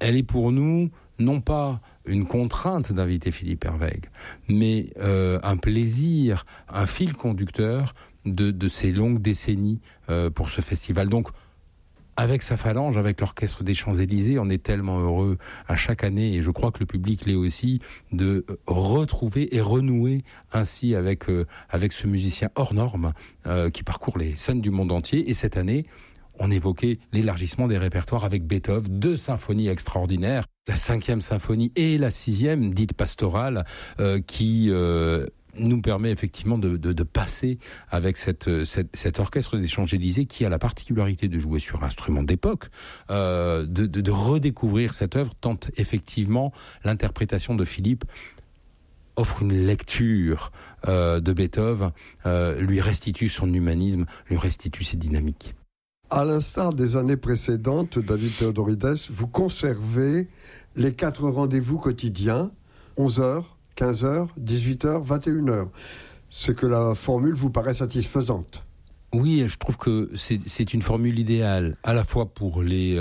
elle est pour nous non pas une contrainte d'inviter Philippe Hervègue, mais un plaisir, un fil conducteur de ces longues décennies pour ce festival. Donc, avec sa phalange, avec l'Orchestre des Champs-Élysées, on est tellement heureux à chaque année, et je crois que le public l'est aussi, de retrouver et renouer ainsi avec ce musicien hors norme qui parcourt les scènes du monde entier. Et cette année, on évoquait l'élargissement des répertoires avec Beethoven, 2 symphonies extraordinaires, la 5e symphonie et la 6e, dite pastorale, qui nous permet effectivement de passer avec cet orchestre des Champs-Élysées qui a la particularité de jouer sur instruments d'époque, de redécouvrir cette œuvre, tant effectivement l'interprétation de Philippe offre une lecture de Beethoven, lui restitue son humanisme, lui restitue ses dynamiques. À l'instar des années précédentes, David Théodorides, vous conservez les 4 rendez-vous quotidiens, 11h, 15h, 18h, 21h. C'est que la formule vous paraît satisfaisante. Oui, je trouve que c'est une formule idéale, à la fois pour les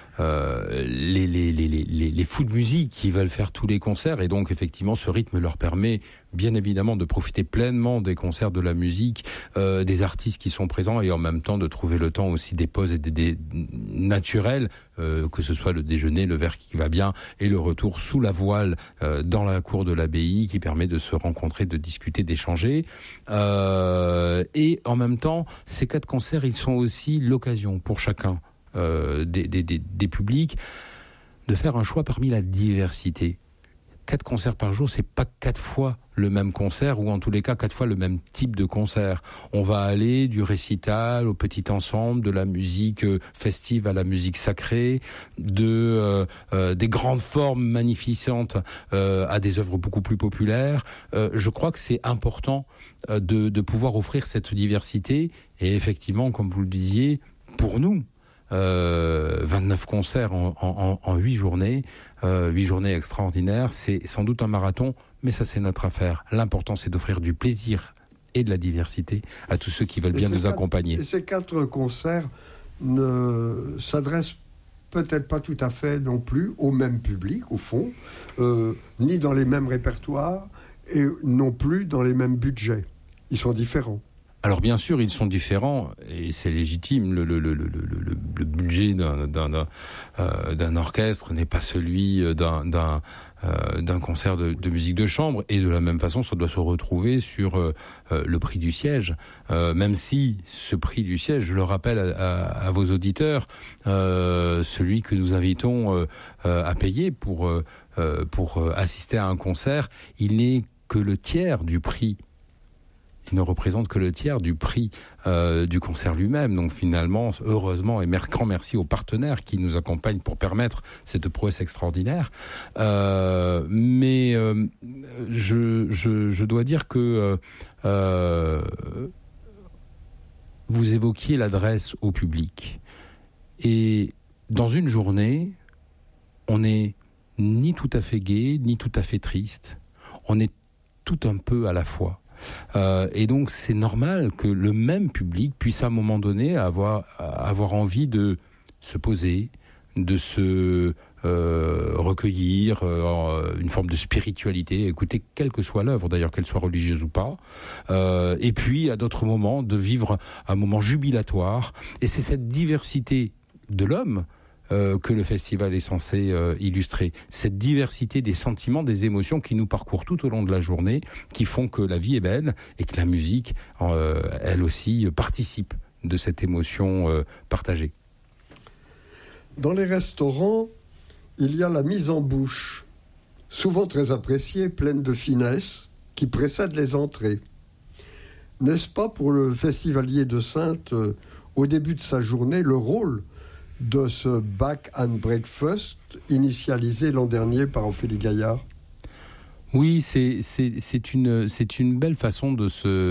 fous de musique qui veulent faire tous les concerts, et donc effectivement ce rythme leur permet bien évidemment de profiter pleinement des concerts, de la musique, des artistes qui sont présents, et en même temps de trouver le temps aussi des pauses et des naturels, que ce soit le déjeuner, le verre qui va bien, et le retour sous la voile dans la cour de l'abbaye qui permet de se rencontrer, de discuter, d'échanger. Et en même temps, ces 4 concerts, ils sont aussi l'occasion pour chacun des publics de faire un choix parmi la diversité. 4 concerts par jour, c'est pas 4 fois le même concert, ou en tous les cas 4 fois le même type de concert. On va aller du récital au petit ensemble, de la musique festive à la musique sacrée, des grandes formes magnificantes à des œuvres beaucoup plus populaires. Je crois que c'est important de pouvoir offrir cette diversité, et effectivement, comme vous le disiez, pour nous, 29 concerts en 8 journées, 8 journées extraordinaires, c'est sans doute un marathon, mais ça c'est notre affaire. L'important c'est d'offrir du plaisir et de la diversité à tous ceux qui veulent bien nous accompagner. Et ces 4 concerts ne s'adressent peut-être pas tout à fait non plus au même public, au fond, ni dans les mêmes répertoires, et non plus dans les mêmes budgets. Ils sont différents. Alors bien sûr, ils sont différents, et c'est légitime. Le budget d'un orchestre n'est pas celui d'un concert de musique de chambre, et de la même façon, ça doit se retrouver sur le prix du siège. Même si ce prix du siège, je le rappelle à vos auditeurs, celui que nous invitons à payer pour assister à un concert, il n'est que le tiers du prix. Il ne représente que le tiers du prix du concert lui-même. Donc finalement, heureusement, et grand merci aux partenaires qui nous accompagnent pour permettre cette prouesse extraordinaire. Mais je dois dire que vous évoquiez l'adresse au public. Et dans une journée, on n'est ni tout à fait gai, ni tout à fait triste. On est tout un peu à la fois. Et donc c'est normal que le même public puisse à un moment donné avoir envie de se poser, de se recueillir, une forme de spiritualité, écouter quelle que soit l'œuvre, d'ailleurs qu'elle soit religieuse ou pas, et puis à d'autres moments de vivre un moment jubilatoire. Et c'est cette diversité de l'homme que le festival est censé illustrer. Cette diversité des sentiments, des émotions qui nous parcourent tout au long de la journée, qui font que la vie est belle, et que la musique, elle aussi, participe de cette émotion partagée. Dans les restaurants, il y a la mise en bouche, souvent très appréciée, pleine de finesse, qui précède les entrées. N'est-ce pas pour le festivalier de Saintes, au début de sa journée, le rôle de ce back and breakfast initialisé l'an dernier par Ophélie Gaillard? Oui, c'est une belle façon de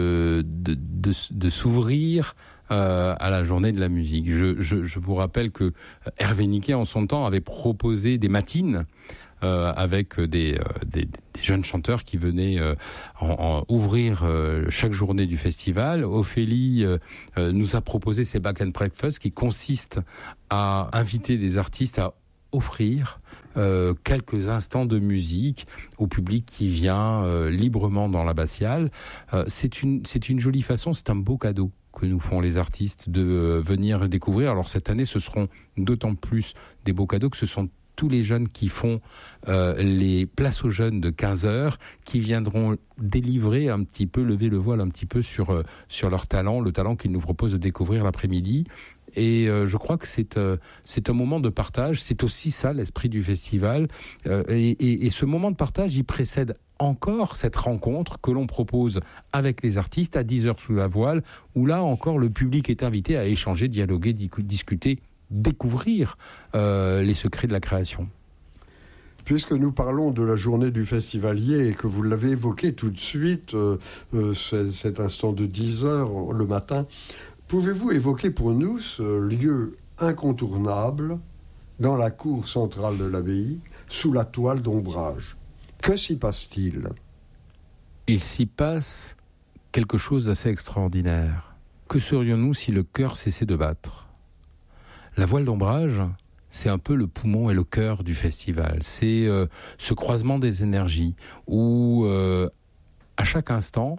s'ouvrir à la journée de la musique. Je vous rappelle que Hervé Niquet, en son temps, avait proposé des matines avec des jeunes chanteurs qui venaient ouvrir chaque journée du festival. Ophélie nous a proposé ces back and breakfast qui consistent à inviter des artistes à offrir quelques instants de musique au public qui vient librement dans l'abbatiale. C'est une jolie façon, c'est un beau cadeau que nous font les artistes de venir découvrir. Alors cette année, ce seront d'autant plus des beaux cadeaux que ce sont tous les jeunes qui font les places aux jeunes de 15h, qui viendront délivrer un petit peu, lever le voile un petit peu sur leur talent, le talent qu'ils nous proposent de découvrir l'après-midi. Et je crois que c'est un moment de partage. C'est aussi ça l'esprit du festival. Et ce moment de partage, il précède encore cette rencontre que l'on propose avec les artistes à 10h sous la voile, où là encore le public est invité à échanger, dialoguer, discuter, découvrir les secrets de la création. Puisque nous parlons de la journée du festivalier et que vous l'avez évoqué tout de suite, cet instant de 10h le matin, pouvez-vous évoquer pour nous ce lieu incontournable dans la cour centrale de l'abbaye, sous la toile d'ombrage? Que s'y passe-t-il? Il s'y passe quelque chose d'assez extraordinaire. Que serions-nous si le cœur cessait de battre? La voile d'ombrage, c'est un peu le poumon et le cœur du festival. C'est ce croisement des énergies où, à chaque instant,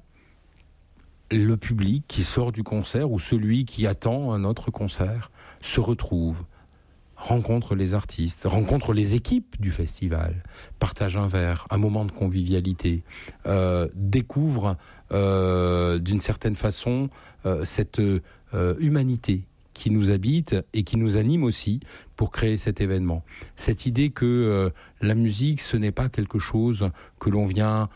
le public qui sort du concert ou celui qui attend un autre concert se retrouve, rencontre les artistes, rencontre les équipes du festival, partage un verre, un moment de convivialité, découvre d'une certaine façon cette humanité qui nous habite et qui nous anime aussi pour créer cet événement. Cette idée que la musique, ce n'est pas quelque chose que l'on vient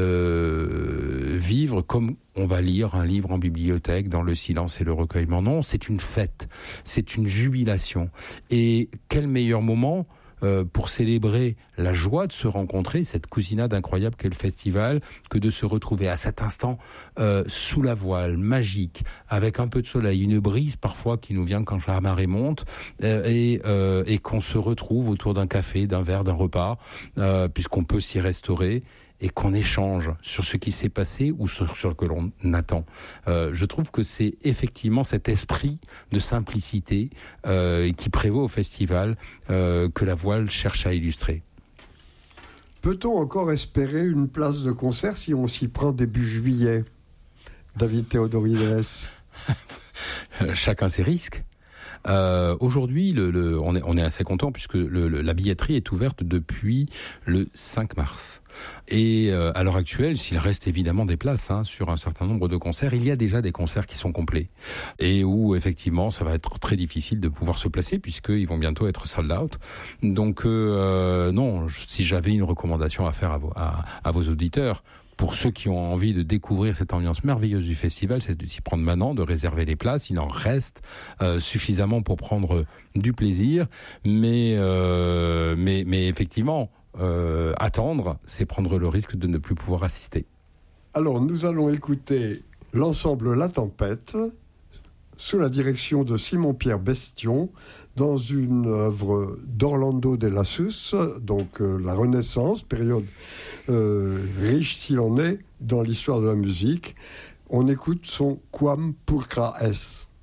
vivre comme on va lire un livre en bibliothèque dans le silence et le recueillement. Non, c'est une fête, c'est une jubilation. Et quel meilleur moment pour célébrer la joie de se rencontrer, cette cousinade incroyable qu'est le festival, que de se retrouver à cet instant sous la voile, magique, avec un peu de soleil, une brise parfois qui nous vient quand la marée monte, et qu'on se retrouve autour d'un café, d'un verre, d'un repas, puisqu'on peut s'y restaurer, et qu'on échange sur ce qui s'est passé ou sur ce que l'on attend. Je trouve que c'est effectivement cet esprit de simplicité qui prévaut au festival que la voile cherche à illustrer. Peut-on encore espérer une place de concert si on s'y prend début juillet, David Théodorides? Chacun ses risques. Aujourd'hui, on est assez content puisque la billetterie est ouverte depuis le 5 mars. Et à l'heure actuelle, s'il reste évidemment des places sur un certain nombre de concerts, il y a déjà des concerts qui sont complets et où effectivement ça va être très difficile de pouvoir se placer puisqu'ils vont bientôt être sold out. Donc non, si j'avais une recommandation à faire à vos auditeurs, pour ceux qui ont envie de découvrir cette ambiance merveilleuse du festival, c'est de s'y prendre maintenant, de réserver les places. Il en reste suffisamment pour prendre du plaisir, mais effectivement, attendre, c'est prendre le risque de ne plus pouvoir assister. Alors, nous allons écouter l'ensemble La Tempête, sous la direction de Simon-Pierre Bestion, dans une œuvre d'Orlando de Lassus, donc la Renaissance, période riche s'il en est dans l'histoire de la musique. On écoute son Quam Pulchra es.